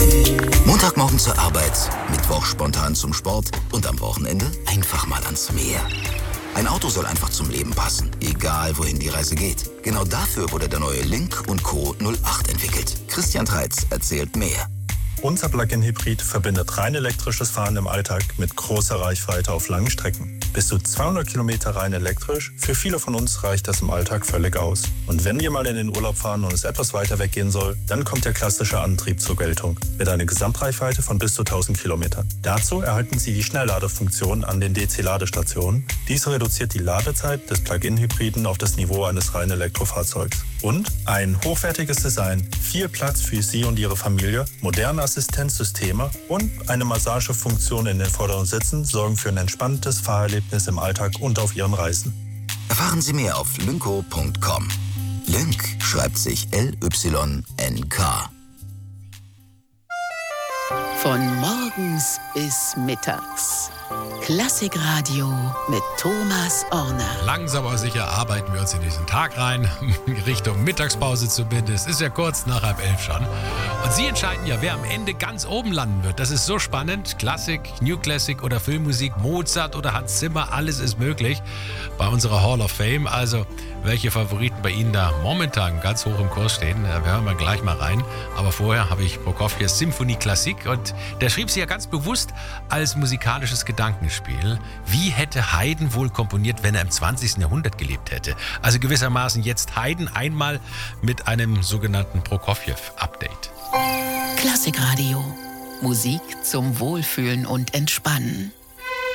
Montagmorgen zur Arbeit, Mittwoch spontan zum Sport und am Wochenende einfach mal ans Meer. Ein Auto soll einfach zum Leben passen, egal wohin die Reise geht. Genau dafür wurde der neue Lynk & Co. 08 entwickelt. Christian Treitz erzählt mehr. Unser Plug-in-Hybrid verbindet rein elektrisches Fahren im Alltag mit großer Reichweite auf langen Strecken. Bis zu 200 Kilometer rein elektrisch, für viele von uns reicht das im Alltag völlig aus. Und wenn wir mal in den Urlaub fahren und es etwas weiter weggehen soll, dann kommt der klassische Antrieb zur Geltung, mit einer Gesamtreichweite von bis zu 1000 Kilometern. Dazu erhalten Sie die Schnellladefunktion an den DC-Ladestationen. Dies reduziert die Ladezeit des Plug-in-Hybriden auf das Niveau eines reinen Elektrofahrzeugs. Und ein hochwertiges Design, viel Platz für Sie und Ihre Familie, moderne Assistenzsysteme und eine Massagefunktion in den vorderen Sitzen sorgen für ein entspanntes Fahrerlebnis im Alltag und auf Ihren Reisen. Erfahren Sie mehr auf lynco.com. Lynk schreibt sich L-Y-N-K. Von morgens bis mittags. Klassikradio mit Thomas Orner. Langsam aber sicher arbeiten wir uns in diesen Tag rein, Richtung Mittagspause zumindest. Ist ja kurz nach 10:30 schon. Und Sie entscheiden ja, wer am Ende ganz oben landen wird. Das ist so spannend. Klassik, New Classic oder Filmmusik, Mozart oder Hans Zimmer, alles ist möglich bei unserer Hall of Fame. Also, welche Favoriten bei Ihnen da momentan ganz hoch im Kurs stehen, wir hören mal gleich mal rein. Aber vorher habe ich Prokofjews Symphonie Klassik und der schrieb sie ja ganz bewusst als musikalisches Gedankenspiel. Wie hätte Haydn wohl komponiert, wenn er im 20. Jahrhundert gelebt hätte? Also gewissermaßen jetzt Haydn einmal mit einem sogenannten Prokofjew-Update. Klassikradio. Musik zum Wohlfühlen und Entspannen.